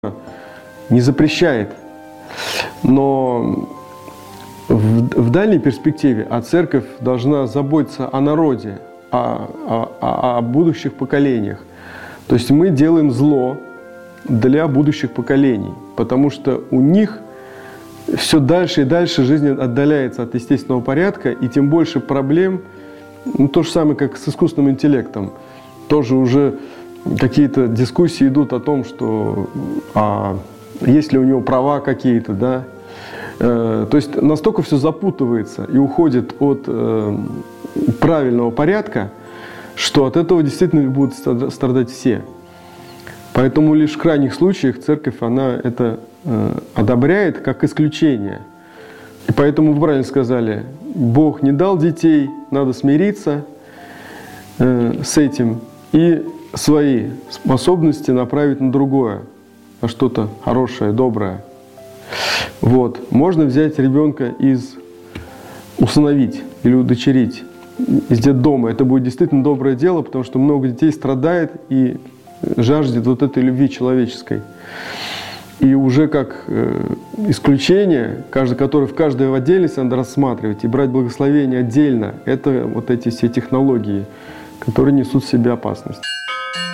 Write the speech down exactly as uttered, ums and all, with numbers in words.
не запрещает. Но в, в дальней перспективе а церковь должна заботиться о народе, о, о, о будущих поколениях. То есть мы делаем зло для будущих поколений, потому что у них все дальше и дальше жизнь отдаляется от естественного порядка, и тем больше проблем. Ну, то же самое, как с искусственным интеллектом. Тоже уже какие-то дискуссии идут о том, что а, есть ли у него права какие-то, да. Э, то есть настолько все запутывается и уходит от э, правильного порядка, что от этого действительно будут страдать все. Поэтому лишь в крайних случаях церковь, она это э, одобряет как исключение. И поэтому вы правильно сказали, Бог не дал детей, надо смириться э, с этим и свои способности направить на другое, на что-то хорошее, доброе. Вот. Можно взять ребенка из усыновить или удочерить из детдома. Это будет действительно доброе дело, потому что много детей страдает и жаждет вот этой любви человеческой. И уже как э, исключение, каждый, который в каждой в отдельности надо рассматривать и брать благословение отдельно, это вот эти все технологии, которые несут в себе опасность.